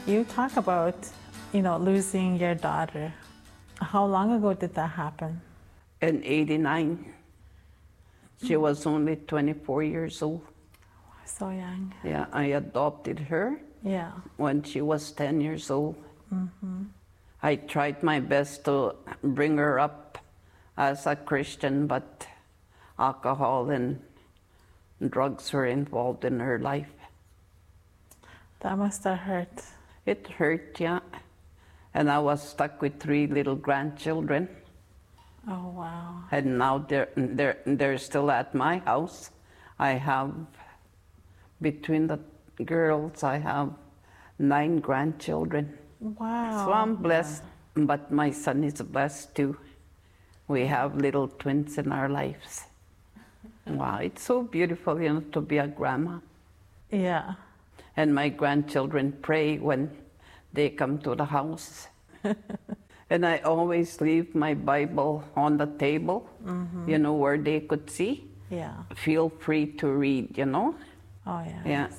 You talk about, losing your daughter. How long ago did that happen? In 89. She was only 24 years old. So young. Yeah, I adopted her when she was 10 years old. Mm-hmm. I tried my best to bring her up as a Christian, but alcohol and drugs were involved in her life. That must have hurt. It hurt, yeah. And I was stuck with 3 little grandchildren. Oh, wow. And now they're still at my house. I have, between the girls, I have 9 grandchildren. Wow. So I'm blessed, but my son is blessed too. We have little twins in our lives. Wow, it's so beautiful, to be a grandma. Yeah. And my grandchildren pray when they come to the house. And I always leave my Bible on the table, where they could see. Yeah. Feel free to read, Oh, yeah. Yeah.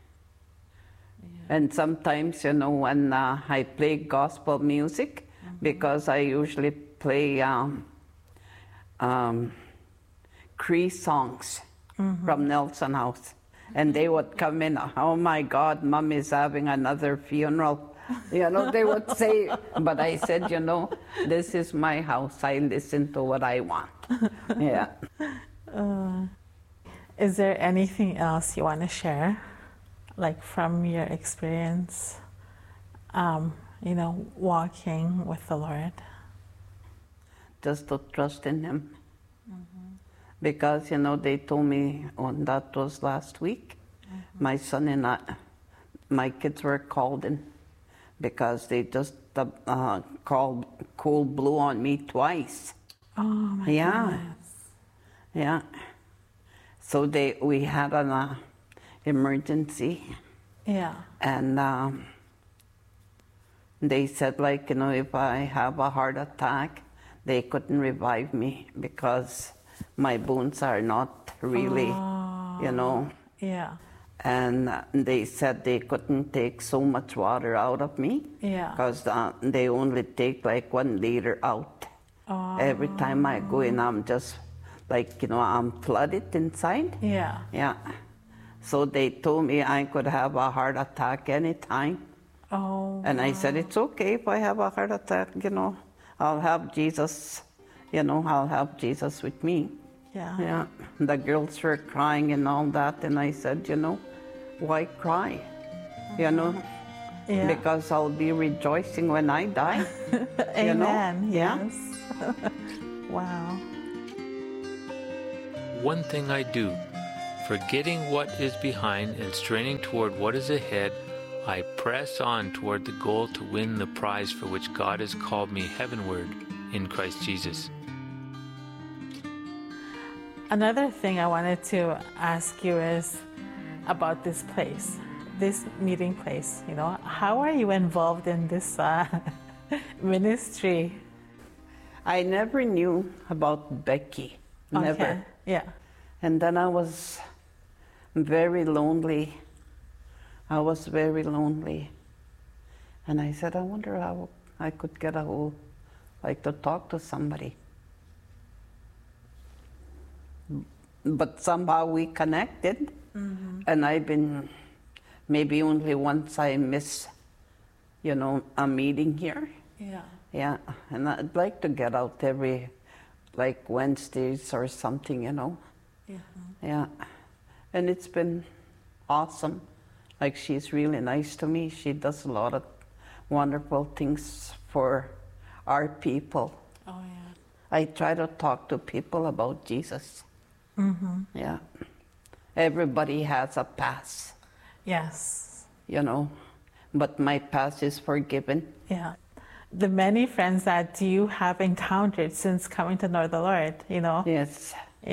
And sometimes, when I play gospel music, because I usually play Cree songs from Nelson House. And they would come in, oh my God, Mom is having another funeral. They would say, but I said, this is my house. I listen to what I want. Yeah. Is there anything else you want to share, like from your experience, walking with the Lord? Just to trust in Him. Because, they told me, that was last week, my son and my kids were called in because they just called cold blue on me twice. Oh, my goodness. Yeah. So we had an emergency. Yeah. And they said, if I have a heart attack, they couldn't revive me because my bones are not really, Yeah. And they said they couldn't take so much water out of me. Yeah. Because they only take 1 liter out. Every time I go in, I'm just I'm flooded inside. Yeah. Yeah. So they told me I could have a heart attack anytime. Oh. And I said, it's okay if I have a heart attack, I'll have Jesus, I'll have Jesus with me. Yeah. Yeah. The girls were crying and all that, and I said, why cry? Yeah. Because I'll be rejoicing when I die. Amen. Yeah. Yes. Wow. One thing I do, forgetting what is behind and straining toward what is ahead, I press on toward the goal to win the prize for which God has called me heavenward in Christ Jesus. Another thing I wanted to ask you is about this place, this meeting place. How are you involved in this ministry? I never knew about Becky. Never. Okay. Yeah. And then I was very lonely. And I said, I wonder how I could get a hold, to talk to somebody. But somehow we connected. And I've been, maybe only once I miss, a meeting here. Yeah. Yeah, and I'd like to get out every, Wednesdays or something, Yeah. Yeah, and it's been awesome. She's really nice to me. She does a lot of wonderful things for our people. Oh, yeah. I try to talk to people about Jesus. Yeah. Everybody has a past. Yes. But my past is forgiven. Yeah. The many friends that you have encountered since coming to know the Lord, Yes.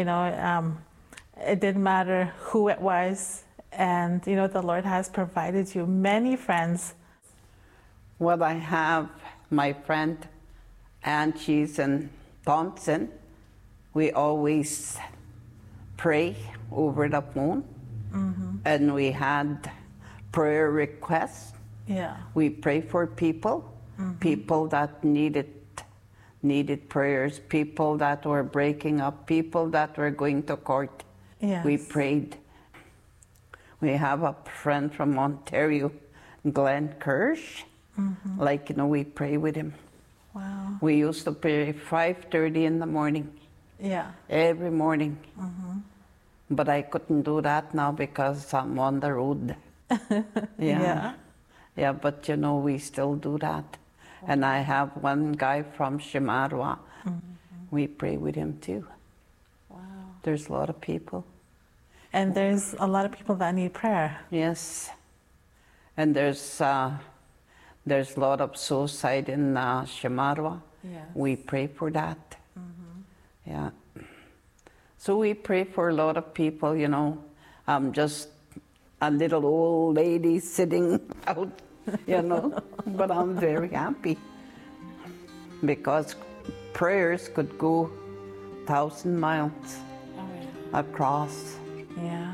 It didn't matter who it was, and the Lord has provided you many friends. Well, I have my friend Ann Cheese and Thompson. We always pray over the phone, and we had prayer requests Yeah. We pray for people, people that needed prayers, people that were breaking up, people that were going to court. Yes. We prayed. We have a friend from Ontario, Glenn Kirsch. Like, we pray with him. Wow. We used to pray 5:30 in the morning. Yeah. Every morning. But I couldn't do that now because I'm on the road. Yeah. Yeah, but we still do that. And I have one guy from Shimarwa. We pray with him too. Wow. There's a lot of people. And there's a lot of people that need prayer. Yes. And there's a lot of suicide in Shimarwa. Yes. We pray for that. Yeah. So we pray for a lot of people, I'm just a little old lady sitting out, but I'm very happy because prayers could go 1,000 miles across. Yeah.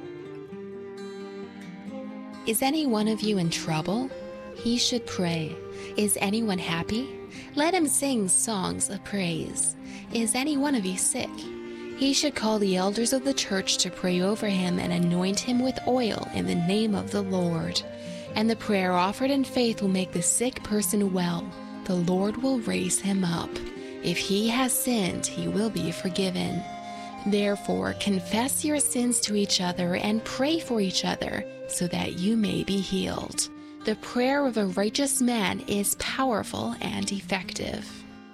Is any one of you in trouble? He should pray. Is anyone happy? Let him sing songs of praise. Is any one of you sick? He should call the elders of the church to pray over him and anoint him with oil in the name of the Lord. And the prayer offered in faith will make the sick person well. The Lord will raise him up. If he has sinned, he will be forgiven. Therefore, confess your sins to each other and pray for each other so that you may be healed. The prayer of a righteous man is powerful and effective.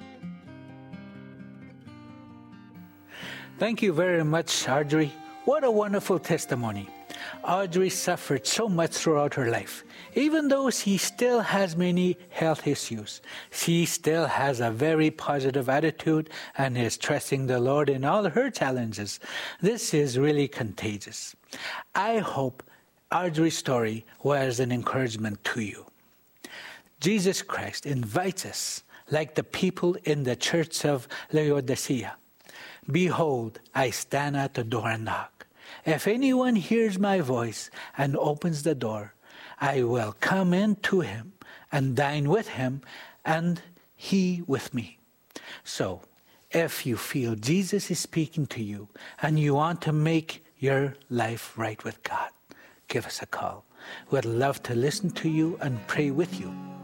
Thank you very much, Audrey. What a wonderful testimony. Audrey suffered so much throughout her life. Even though she still has many health issues, she still has a very positive attitude and is trusting the Lord in all her challenges. This is really contagious. I hope Audrey's story was an encouragement to you. Jesus Christ invites us, like the people in the church of Laodicea. Behold, I stand at the door and knock. If anyone hears my voice and opens the door, I will come in to him and dine with him and he with me. So, if you feel Jesus is speaking to you and you want to make your life right with God, give us a call. We'd love to listen to you and pray with you.